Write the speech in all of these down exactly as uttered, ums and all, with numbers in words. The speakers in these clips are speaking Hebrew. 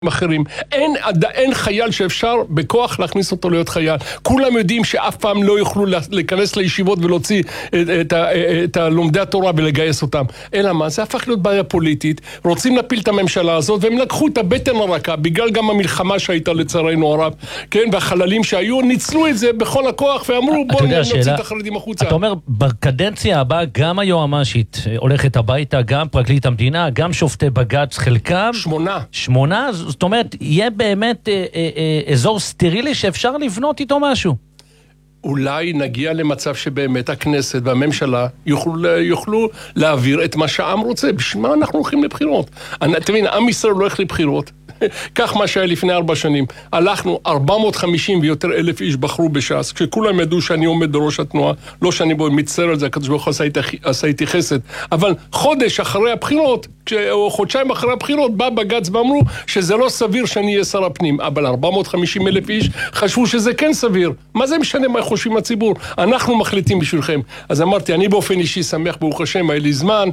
אחרים. אין, אין חייל שאפשר בכוח להכניס אותו להיות חייל. כולם יודעים שאף פעם לא יוכלו להיכנס לישיבות ולהוציא את, את, את לומדי התורה ולגייס אותם. אלא מה? זה הפך להיות בעיה פוליטית. רוצים להפיל את הממשלה הזאת, והם לקחו את הבטן הרכה, בגלל גם המלחמה שהייתה לצערנו הרב, כן? והחללים שהיו, ניצלו את זה בכל הכוח, ואמרו בואו נוציא את החרדים החוצה. אתה אומר, בקדנציה הבאה גם היועמ"שית הולכת הביתה, גם פרקליט המדינה, גם שופטי בג"ץ, חלקם... שמונה. שמונה? זאת אומרת, יהיה באמת אה, אה, אה, אזור סטרילי שאפשר לבנות איתו משהו. אולי נגיע למצב שבאמת הכנסת והממשלה יוכלו, יוכלו להעביר את מה שהעם רוצה. בשביל מה אנחנו הולכים לבחירות? אני, תבין, עם ישראל לא הולך לבחירות. כך מה שהיה לפני ארבע שנים. הלכנו, ארבע מאות וחמישים ויותר אלף איש בחרו בש"ס, כשכולם ידעו שאני עומד בראש התנועה, לא שאני בו מצטער על זה, הקדוש ברוך הוא עשה איתי חסד, אבל חודש אחרי הבחירות, או חודשיים אחרי הבחירות, בא בג"ץ ואמרו שזה לא סביר שאני אהיה שר הפנים, אבל ארבע מאות וחמישים אלף איש חשבו שזה כן סביר. מה זה משנה מה חושבים הציבור? אנחנו מחליטים בשבילכם. אז אמרתי, אני באופן אישי שמח, ברוך השם, היה לי זמן,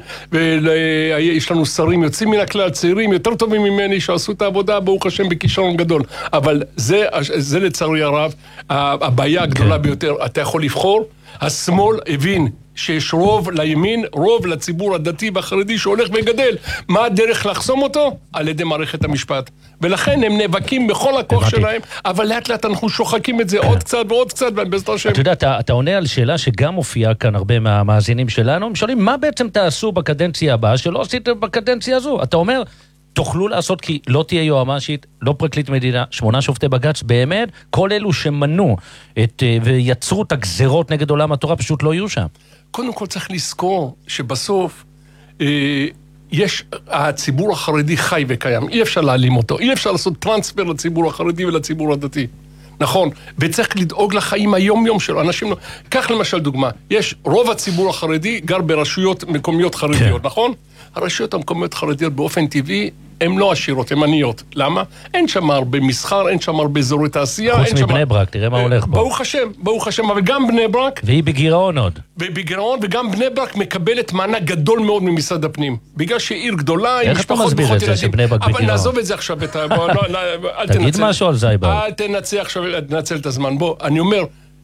ויש לנו שרים יוצאים מן הכלל, צעירים יותר טובים ממני, שעשו את העבודה, ברוך השם, בכישרון גדול. אבל זה, זה לצערי הרב, הבעיה הגדולה ביותר. אתה יכול לבחור, השמאל הבין שיש רוב לימין, רוב לציבור הדתי והחרדי שהולך וגדל. מה הדרך לחסום אותו? על ידי מערכת המשפט. ולכן הם נאבקים בכל הכוח שלהם, אבל לאט לאט אנחנו שוחקים את זה עוד קצת ועוד קצת, ובעזרת השם. אתה יודע, אתה, אתה עונה על שאלה שגם מופיעה כאן הרבה מהמאזינים שלנו, הם שואלים, מה בעצם תעשו בקדנציה הבאה שלא עשיתם בקדנציה הזו? אתה אומר, תוכלו לעשות כי לא תהיה יועמ"שית, לא פרקליט מדינה, שמונה שופטי בג"ץ, באמת, כל אלו שמנו את, ויצרו את הגזרות נגד עולם התורה, פשוט לא יהיו שם. קודם כל צריך לזכור שבסוף אה, יש, הציבור החרדי חי וקיים, אי אפשר להעלים אותו, אי אפשר לעשות טרנספר לציבור החרדי ולציבור הדתי. נכון, וצריך לדאוג לחיים היום-יום שלו, אנשים לא... כך למשל דוגמה, יש רוב הציבור החרדי גר ברשויות מקומיות חרדיות, כן. נכון? הרשויות המקומיות חרדיות באופן טבעי, הן לא עשירות, הן עניות. למה? אין שם הרבה מסחר, אין שם הרבה אזורי תעשייה. חוץ מבני ברק, תראה מה הולך פה. ברוך השם, ברוך השם, אבל גם בני ברק... והיא בגירעון עוד. בגירעון, וגם בני ברק מקבלת מענק גדול מאוד ממשרד הפנים. בגלל שהיא עיר גדולה, איך אתה מסביר את זה שבני ברק בגירעון? אבל נעזוב את זה עכשיו, תגיד משהו על זייבר. אל תנצל עכשיו, תנצל את הזמן. בוא, אני אומר...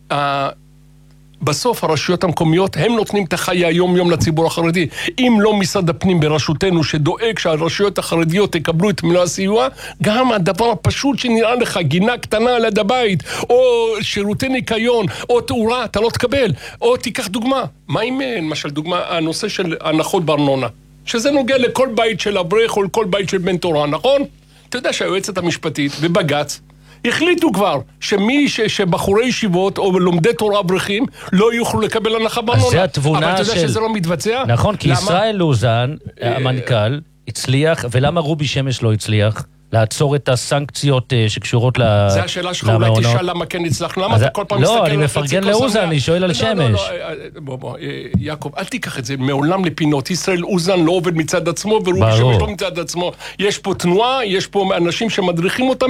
בסוף הרשויות המקומיות הם נותנים את החיי היום-יום לציבור החרדי. אם לא משרד הפנים בראשותנו שדואג שהרשויות החרדיות יקבלו את מלוא הסיוע, גם הדבר הפשוט שנראה לך, גינה קטנה ליד הבית, או שירותי ניקיון, או תאורה, אתה לא תקבל. או תיקח דוגמה. מה אם, למשל דוגמה, הנושא של הנחות בארנונה, שזה נוגע לכל בית של אברך או לכל בית של בן תורה, נכון? אתה יודע שהיועצת המשפטית בבג"ץ החליטו כבר שמי ש, שבחורי ישיבות או לומדי תורה אברכים לא יוכלו לקבל הנחה בארנונה. אז זה התבונה של... אבל אתה יודע שזה לא מתבצע? נכון, כי למה? ישראל לוזן, המנכ"ל, הצליח, ולמה רובי שמש לא הצליח? לעצור את הסנקציות שקשורות למעונות. זה השאלה שלך, אולי תשאל למה כן הצלחנו. למה אתה כל פעם מסתכל... לא, אני מפרגן לאוזן, אני שואל על שמש. בוא, בוא, יעקב, אל תיקח את זה מעולם לפינות. ישראל אוזן לא עובד מצד עצמו, ורובי שמש לא מצד עצמו. יש פה תנועה, יש פה אנשים שמדריכים אותם,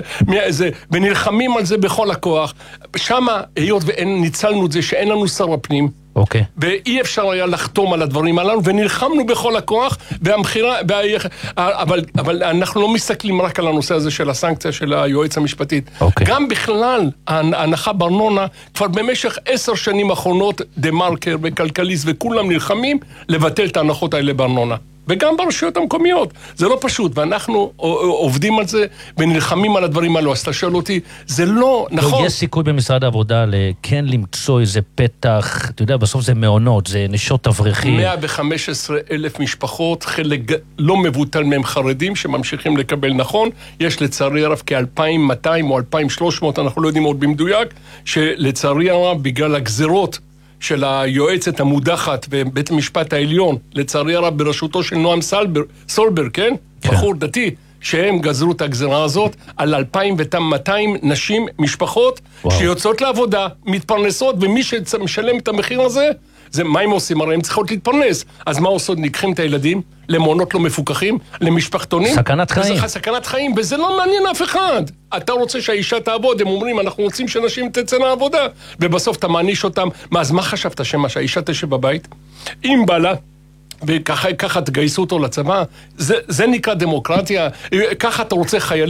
ונלחמים על זה בכל הכוח. שמה, היות וניצלנו את זה שאין לנו שר הפנים, אוקיי. ואי אפשר היה לחתום על הדברים הללו, ונלחמנו בכל הכוח, והמחירה, אבל, אבל אנחנו לא מסתכלים רק על הנושא הזה של הסנקציה של היועץ המשפטית. אוקיי. גם בכלל, ההנחה בארנונה, כבר במשך עשר שנים האחרונות, דה מרקר וכלכליסט וכולם נלחמים לבטל את ההנחות האלה בארנונה. וגם ברשויות המקומיות. זה לא פשוט, ואנחנו עובדים על זה ונלחמים על הדברים האלו. אז אתה שואל אותי, זה לא נכון. יש סיכוי במשרד העבודה כן למצוא איזה פתח, אתה יודע, בסוף זה מעונות, זה נשות אברכים. מאה וחמש עשרה אלף משפחות, חלק לא מבוטל מהם חרדים שממשיכים לקבל נכון. יש לצערי הרב כ-אלפיים ומאתיים או אלפיים ושלוש מאות, אנחנו לא יודעים עוד במדויק, שלצערי הרב בגלל הגזרות של היועצת המודחת בבית המשפט העליון, לצערי הרב בראשותו של נועם סולברג, סולברג, כן? כן. בחור דתי, שהם גזרו את הגזרה הזאת על אלפיים ומאתיים נשים, משפחות, וואו. שיוצאות לעבודה, מתפרנסות, ומי שמשלם את המחיר הזה, זה מה הם עושים? הרי הם צריכות להתפרנס. אז מה עושות? ניקחים את הילדים למעונות לא מפוקחים, למשפחתונים. סכנת חיים. וזה סכנת חיים, וזה לא מעניין אף אחד. אתה רוצה שהאישה תעבוד, הם אומרים, אנחנו רוצים שנשים תצא לעבודה, ובסוף אתה מעניש אותם. מה, אז מה חשבת שמה, שהאישה תשב בבית? אם בעלה וככה ככה תגייסו אותו לצבא? זה, זה נקרא דמוקרטיה? ככה אתה רוצה חיילים?